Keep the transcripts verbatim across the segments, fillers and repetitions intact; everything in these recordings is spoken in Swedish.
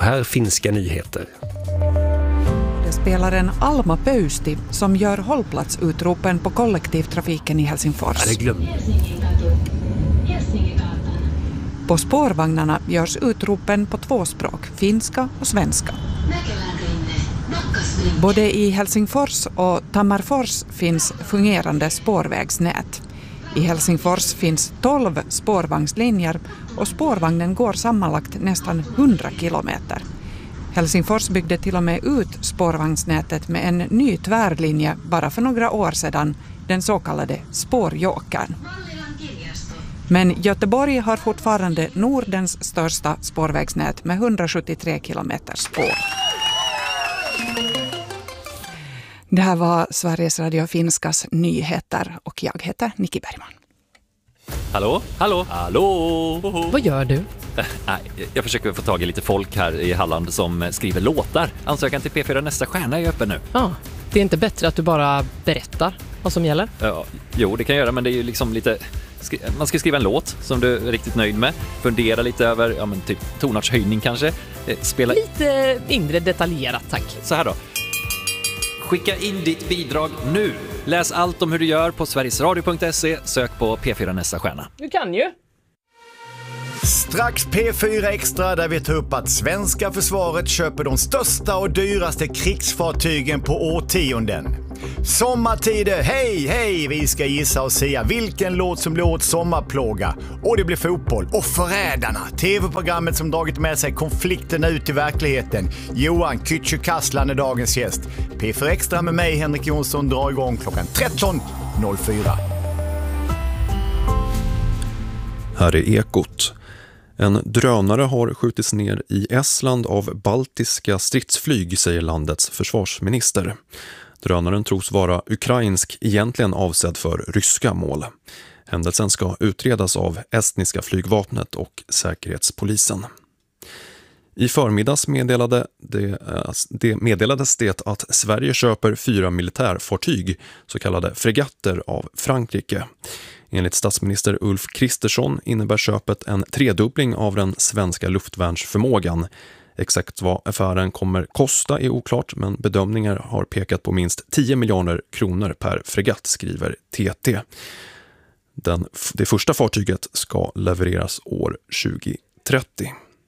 här finska nyheter. Det spelar en Alma Pöysti som gör hållplatsutropen på kollektivtrafiken i Helsingfors. Ja, det glömde. På spårvagnarna görs utropen på två språk, finska och svenska. Både i Helsingfors och Tammerfors finns fungerande spårvägsnät. I Helsingfors finns tolv spårvagnslinjer och spårvagnen går sammanlagt nästan hundra kilometer. Helsingfors byggde till och med ut spårvagnsnätet med en ny tvärlinje bara för några år sedan, den så kallade spårjokern. Men Göteborg har fortfarande Nordens största spårvägsnät med hundrasjuttiotre kilometer spår. Det här var Sveriges Radio Finskas nyheter och jag heter Nikki Bergman. Hallå, hallå, hallå. Vad gör du? Nej, jag försöker få tag i lite folk här i Halland som skriver låtar. Ansökan till P fyra Nästa Stjärna är öppen nu. Ja, det är inte bättre att du bara berättar vad som gäller? Ja, jo, det kan jag göra, men det är ju liksom lite... Man ska skriva en låt som du är riktigt nöjd med. Fundera lite över, ja men typ tonartshöjning kanske. Spela... Lite mindre detaljerat, tack. Så här då. Skicka in ditt bidrag nu. Läs allt om hur du gör på sverigesradio punkt se. Sök på P fyra Nästa Stjärna. Du kan ju. Strax P fyra Extra där vi tar upp att svenska försvaret köper de största och dyraste krigsfartygen på årtionden. Sommartider, hej hej, vi ska gissa och säga vilken låt som blir åt sommarplåga. Och det blir fotboll. Och Förrädarna, tv-programmet som dragit med sig konflikterna ut i verkligheten. Johan Kücükaslan är dagens gäst. P fyra Extra med mig, Henrik Jonsson, drar igång klockan tretton noll fyra. Här är Ekot. En drönare har skjutits ner i Estland av baltiska stridsflyg, säger landets försvarsminister. Drönaren tros vara ukrainsk, egentligen avsedd för ryska mål. Händelsen ska utredas av estniska flygvapnet och säkerhetspolisen. I förmiddags meddelade det, det meddelades det att Sverige köper fyra militärfartyg, så kallade fregatter, av Frankrike. Enligt statsminister Ulf Kristersson innebär köpet en tredubbling av den svenska luftvärnsförmågan. Exakt vad affären kommer kosta är oklart, men bedömningar har pekat på minst tio miljoner kronor per fregatt, skriver T T. Den, det första fartyget ska levereras år tjugo trettio.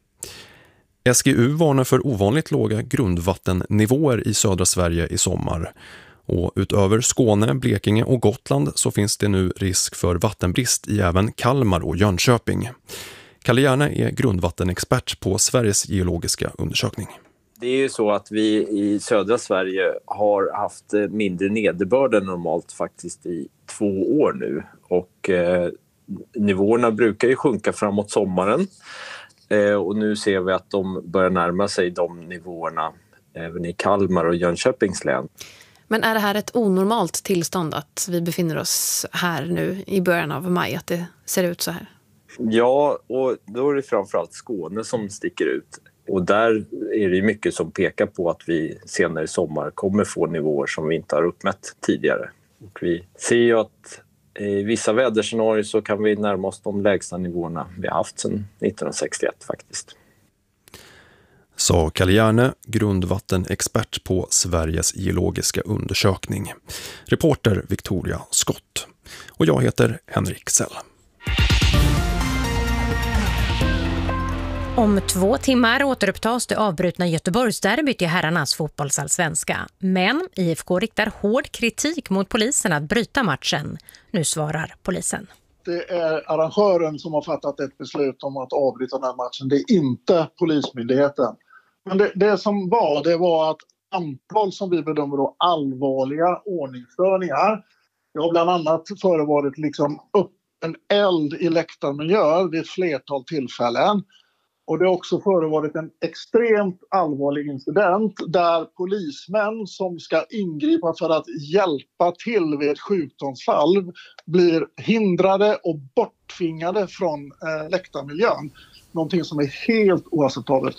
S G U varnar för ovanligt låga grundvattennivåer i södra Sverige i sommar. Och utöver Skåne, Blekinge och Gotland så finns det nu risk för vattenbrist i även Kalmar och Jönköping. Kalle Järne är grundvattenexpert på Sveriges geologiska undersökning. Det är ju så att vi i södra Sverige har haft mindre nederbörd än normalt faktiskt i två år nu. Och eh, nivåerna brukar ju sjunka framåt sommaren. Eh, och nu ser vi att de börjar närma sig de nivåerna även i Kalmar och Jönköpings län. Men är det här ett onormalt tillstånd att vi befinner oss här nu i början av maj, att det ser ut så här? Ja, och då är det framförallt Skåne som sticker ut. Och där är det mycket som pekar på att vi senare i sommar kommer få nivåer som vi inte har uppmätt tidigare. Och vi ser ju att i vissa väderscenarier så kan vi närma oss de lägsta nivåerna vi har haft sedan nittonhundrasextioett faktiskt. Sa Kalle Järne, grundvattenexpert på Sveriges geologiska undersökning. Reporter Victoria Skott. Och jag heter Henrik Sell. Om två timmar återupptas det avbrutna Göteborgsderbyt i herrarnas fotbollsallsvenska. Men I F K riktar hård kritik mot polisen att bryta matchen. Nu svarar polisen. Det är arrangören som har fattat ett beslut om att avbryta den här matchen. Det är inte polismyndigheten. Men det, det som var, det var att antal som vi bedömer då allvarliga ordningsstörningar. Det har bland annat förevarit liksom upp en eld i läktarmiljö vid ett flertal tillfällen. Och det har också förevarit en extremt allvarlig incident där polismän som ska ingripa för att hjälpa till vid ett sjukdomsfall blir hindrade och borttvingade från eh, läktarmiljön. Någonting som är helt oacceptabelt.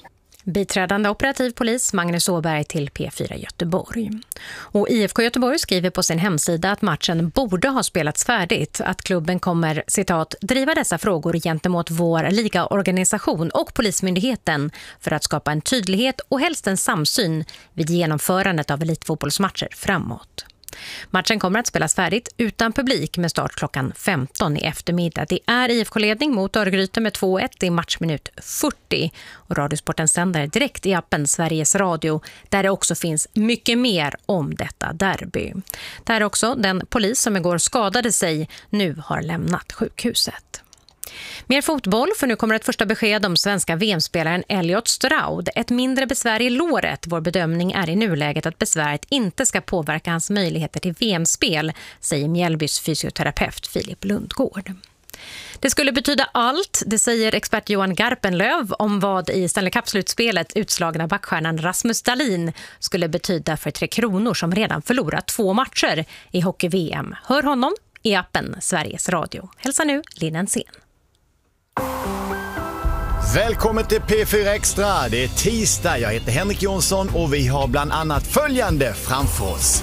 Biträdande operativ polis Magnus Åberg till P fyra Göteborg. Och I F K Göteborg skriver på sin hemsida att matchen borde ha spelats färdigt. Att klubben kommer, citat, driva dessa frågor gentemot vår ligaorganisation och polismyndigheten för att skapa en tydlighet och helst en samsyn vid genomförandet av elitfotbollsmatcher framåt. Matchen kommer att spelas färdigt utan publik med start klockan femton i eftermiddag. Det är I F K-ledning mot Örgryte med två ett i matchminut fyrtio. Och Radiosporten sänder direkt i appen Sveriges Radio där det också finns mycket mer om detta derby. Där också den polis som igår skadade sig nu har lämnat sjukhuset. Mer fotboll, för nu kommer ett första besked om svenska V M-spelaren Elliot Stroud. Ett mindre besvär i låret. Vår bedömning är i nuläget att besväret inte ska påverka hans möjligheter till V M-spel, säger Mjällbys fysioterapeut Filip Lundgård. Det skulle betyda allt, det säger expert Johan Garpenlöv om vad i Stanley Cup-slutspelet utslagna backstjärnan Rasmus Dahlin skulle betyda för Tre Kronor som redan förlorat två matcher i hockey-V M. Hör honom i appen Sveriges Radio. Hälsa nu Linn Sen. Välkommen till P fyra Extra. Det är tisdag. Jag heter Henrik Jonsson och vi har bland annat följande framför oss.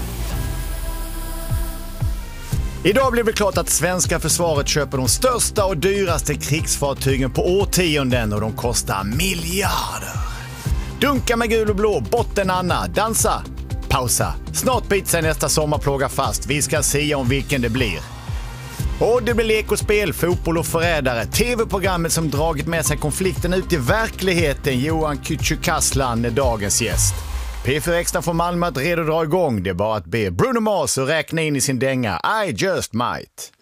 Idag blev det klart att svenska försvaret köper de största och dyraste krigsfartygen på årtionden och de kostar miljarder. Dunka med gul och blå, botten Anna, dansa, pausa. Snart biter sig nästa sommarplåga fast. Vi ska se om vilken det blir. Och det blir lek och spel, fotboll och förrädare. T V-programmet som dragit med sig konflikten ut i verkligheten. Johan Kücükaslan är dagens gäst. P fyra Extra från Malmö att redo dra igång. Det är bara att be Bruno Mars och räkna in i sin dänga I just might.